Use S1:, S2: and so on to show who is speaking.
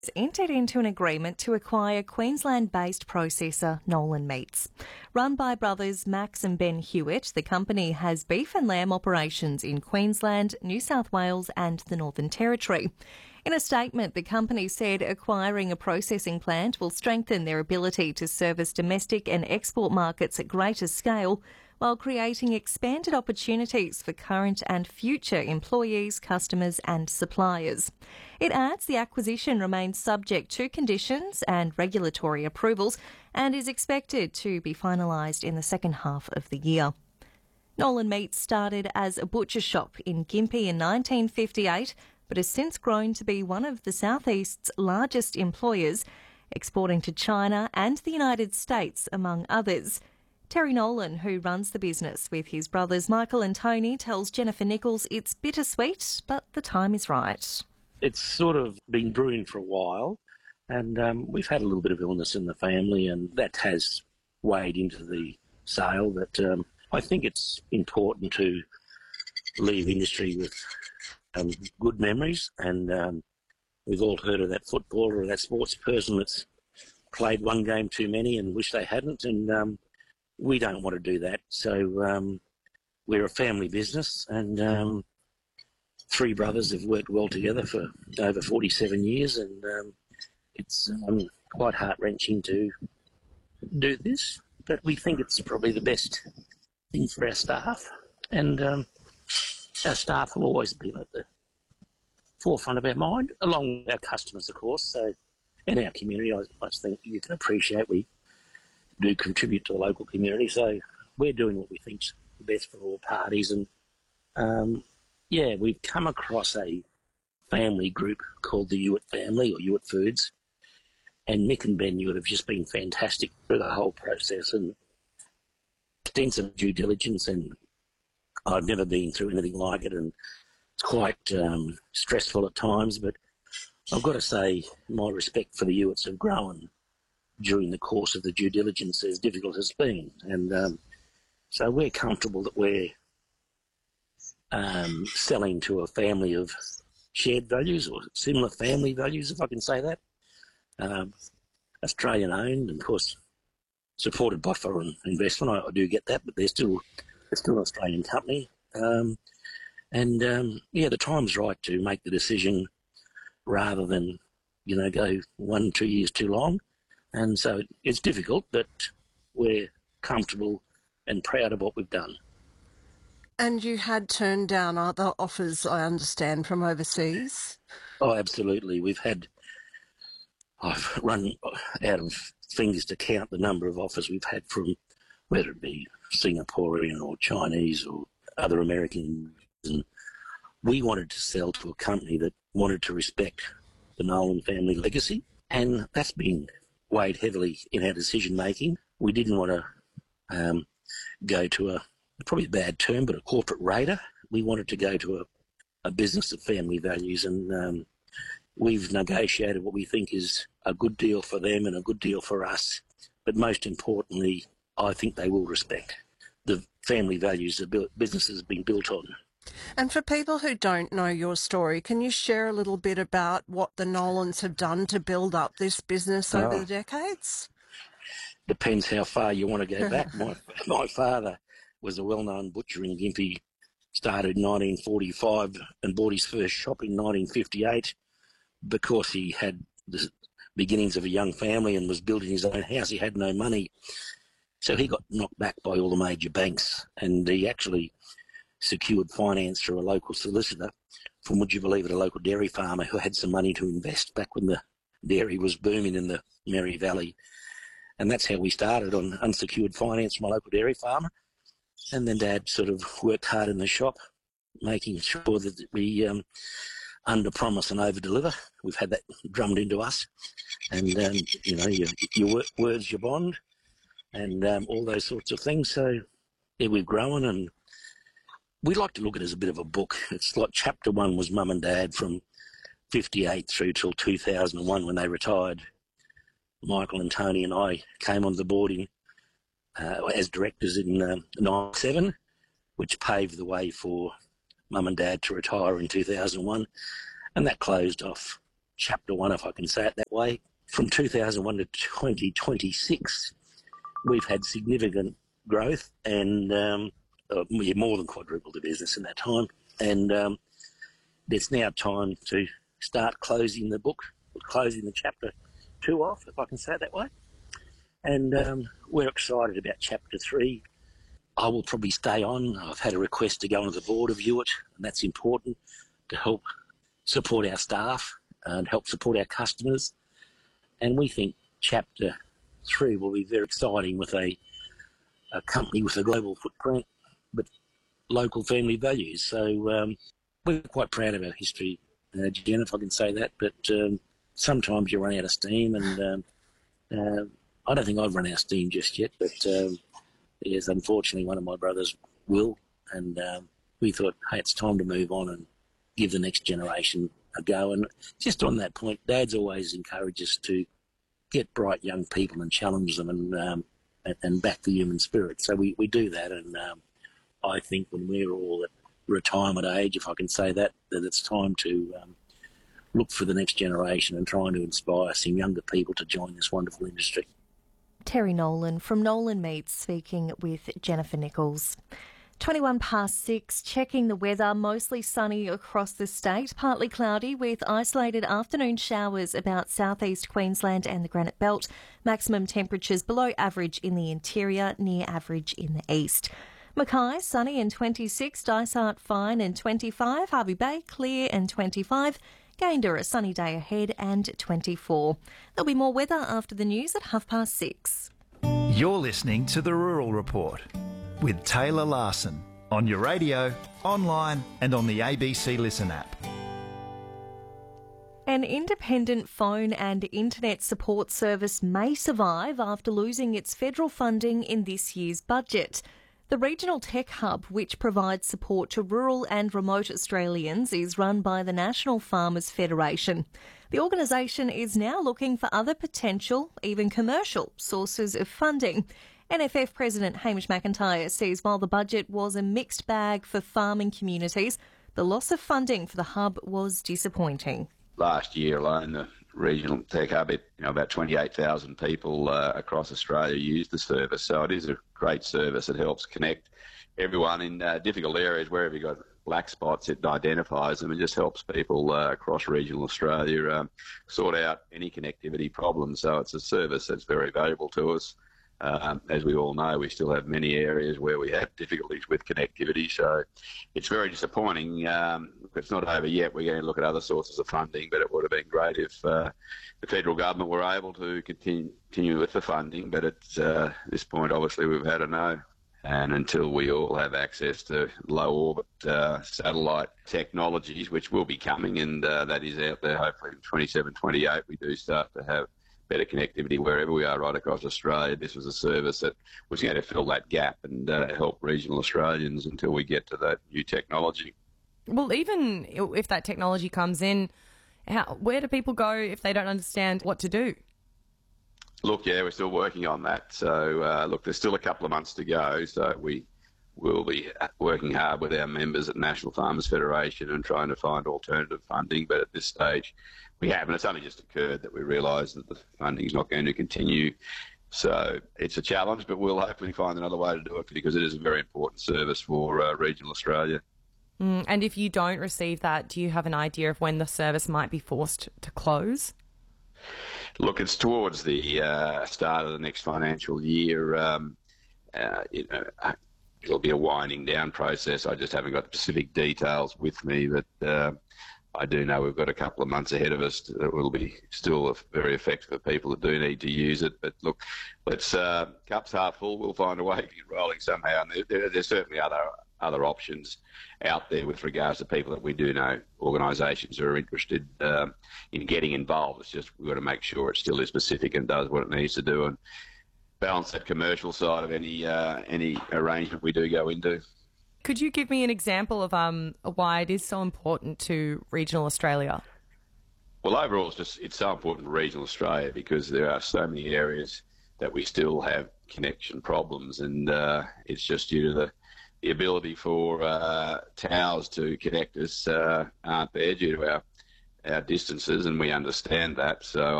S1: entered into an agreement to acquire Queensland-based processor Nolan Meats. Run by brothers Max and Ben Hewitt, the company has beef and lamb operations in Queensland, New South Wales and the Northern Territory. In a statement, the company said acquiring a processing plant will strengthen their ability to service domestic and export markets at greater scale, while creating expanded opportunities for current and future employees, customers and suppliers. It adds the acquisition remains subject to conditions and regulatory approvals and is expected to be finalised in the second half of the year. Nolan Meats started as a butcher shop in Gympie in 1958, but has since grown to be one of the Southeast's largest employers, exporting to China and the United States, among others. Terry Nolan, who runs the business with his brothers Michael and Tony, tells Jennifer Nichols it's bittersweet, but the time is right.
S2: It's sort of been brewing for a while, and we've had a little bit of illness in the family, and that has weighed into the sale. But I think it's important to leave industry with good memories, and we've all heard of that footballer or that sports person that's played one game too many and wish they hadn't, and we don't want to do that. So we're a family business, and three brothers have worked well together for over 47 years, and it's quite heart-wrenching to do this, but we think it's probably the best thing for our staff, and our staff will always be at the forefront of our mind, along with our customers, of course. So in our community, I think you can appreciate we do contribute to the local community, so we're doing what we think's best for all parties. And we've come across a family group called the Hewitt family, or Hewitt Foods, and Mick and Ben Hewitt have just been fantastic through the whole process, and extensive due diligence, and I've never been through anything like it, and it's quite stressful at times, but I've got to say my respect for the Hewitts have grown during the course of the due diligence, as difficult as it's been. And so we're comfortable that we're selling to a family of shared values, or similar family values, if I can say that. Australian owned, and of course supported by foreign investment. I do get that, but they're still an Australian company. The time's right to make the decision rather than, go 1-2 years too long. And so it's difficult, but we're comfortable and proud of what we've done.
S3: And you had turned down other offers, I understand, from overseas?
S2: Oh, absolutely. I've run out of fingers to count the number of offers we've had from, whether it be Singaporean or Chinese or other Americans. And we wanted to sell to a company that wanted to respect the Nolan family legacy, and that's been weighed heavily in our decision making. We didn't want to go to probably a bad term, but a corporate raider. We wanted to go to a business of family values, and we've negotiated what we think is a good deal for them and a good deal for us. But most importantly, I think they will respect the family values the business has been built on.
S3: And for people who don't know your story, can you share a little bit about what the Nolans have done to build up this business over the decades?
S2: Depends how far you want to go back. My father was a well-known butcher in Gympie, started in 1945 and bought his first shop in 1958 because he had the beginnings of a young family and was building his own house. He had no money. So he got knocked back by all the major banks, and he actually secured finance through a local solicitor from, would you believe it, a local dairy farmer who had some money to invest back when the dairy was booming in the Merry Valley. And that's how we started, on unsecured finance from a local dairy farmer. And then Dad sort of worked hard in the shop, making sure that we under-promise and over-deliver. We've had that drummed into us. And, your word's your bond, and all those sorts of things. So, yeah, we've grown, and we like to look at it as a bit of a book. It's like chapter 1 was Mum and Dad from 58 through till 2001 when they retired. Michael and Tony and I came on the board as directors in 97, which paved the way for Mum and Dad to retire in 2001, and that closed off Chapter 1, if I can say it that way. From 2001 to 2026, we've had significant growth and we more than quadrupled the business in that time. And it's now time to start closing the book, closing the Chapter 2 off, if I can say it that way. And we're excited about Chapter 3. I will probably stay on. I've had a request to go onto the board of Hewitt, and that's important to help support our staff and help support our customers. And we think Chapter 3 will be very exciting with a company with a global footprint, but local family values. So we're quite proud of our history, Jen, if I can say that. But sometimes you run out of steam, and I don't think I've run out of steam just yet. But yes, unfortunately, one of my brothers will, and we thought, hey, it's time to move on and give the next generation a go. And just on that point, Dad's always encouraged us to get bright young people and challenge them and back the human spirit. So we do that, and I think when we're all at retirement age, if I can say that it's time to look for the next generation and trying to inspire some younger people to join this wonderful industry.
S1: Terry Nolan from Nolan Meats speaking with Jennifer Nichols. 21 past 6, checking the weather, mostly sunny across the state, partly cloudy with isolated afternoon showers about southeast Queensland and the Granite Belt. Maximum temperatures below average in the interior, near average in the east. Mackay, sunny and 26, Dysart, fine and 25, Hervey Bay, clear and 25, Gayndah, a sunny day ahead and 24. There'll be more weather after the news at 6:30.
S4: You're listening to The Rural Report with Taylor Larson on your radio, online and on the ABC Listen app.
S1: An independent phone and internet support service may survive after losing its federal funding in this year's budget. The Regional Tech Hub, which provides support to rural and remote Australians, is run by the National Farmers Federation. The organisation is now looking for other potential, even commercial, sources of funding. NFF President Hamish McIntyre says while the budget was a mixed bag for farming communities, the loss of funding for the hub was disappointing.
S5: Last year alone, the Regional Tech Hub, about 28,000 people across Australia used the service. So it is a great service. It helps connect everyone in difficult areas. Wherever you've got black spots, it identifies them and just helps people across regional Australia sort out any connectivity problems. So it's a service that's very valuable to us. As we all know, we still have many areas where we have difficulties with connectivity, so it's very disappointing. It's not over yet. We're going to look at other sources of funding, but it would have been great if the federal government were able to continue with the funding, but at this point, obviously, we've had a no. And until we all have access to low-orbit satellite technologies, which will be coming, and that is out there, hopefully in 27, 28, we do start to have better connectivity wherever we are right across Australia. This was a service that was going to fill that gap and help regional Australians until we get to that new technology.
S6: Well, even if that technology comes in, where do people go if they don't understand what to do?
S5: Look, yeah, we're still working on that. So, look, there's still a couple of months to go. So we will be working hard with our members at National Farmers Federation and trying to find alternative funding. But at this stage, we haven't. It's only just occurred that we realise that the funding is not going to continue. So it's a challenge, but we'll hopefully find another way to do it because it is a very important service for regional Australia.
S6: And if you don't receive that, do you have an idea of when the service might be forced to close?
S5: Look, it's towards the start of the next financial year. It'll be a winding down process. I just haven't got specific details with me, but I do know we've got a couple of months ahead of us that will be still very effective for people that do need to use it. But look, let's cup's half full. We'll find a way to get rolling somehow. And there's certainly other options out there with regards to people that we do know, organisations who are interested in getting involved. It's just we've got to make sure it still is specific and does what it needs to do and balance that commercial side of any arrangement we do go into.
S6: Could you give me an example of why it is so important to regional Australia?
S5: Well, overall, it's so important to regional Australia because there are so many areas that we still have connection problems, and it's just due to the ability for towers to connect us aren't there due to our distances, and we understand that. So